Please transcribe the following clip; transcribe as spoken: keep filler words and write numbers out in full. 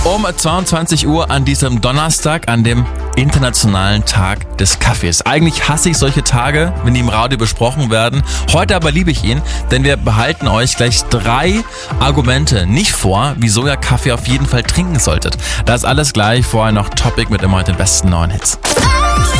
Um zweiundzwanzig Uhr an diesem Donnerstag, an dem Internationalen Tag des Kaffees. Eigentlich hasse ich solche Tage, wenn die im Radio besprochen werden. Heute aber liebe ich ihn, denn wir behalten euch gleich drei Argumente nicht vor, wieso ihr Kaffee auf jeden Fall trinken solltet. Das alles gleich, vorher noch Topic mit immer den besten neuen Hits.